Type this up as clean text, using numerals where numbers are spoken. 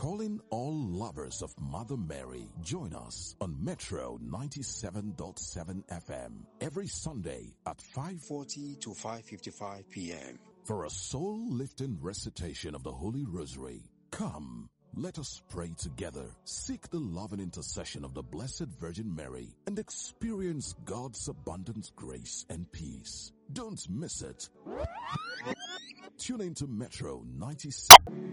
Calling all lovers of Mother Mary, join us on Metro 97.7 FM every Sunday at 5:40 to 5:55 p.m. for a soul-lifting recitation of the Holy Rosary. Come, let us pray together, seek the loving intercession of the Blessed Virgin Mary, and experience God's abundant grace and peace. Don't miss it. Tune into Metro 97.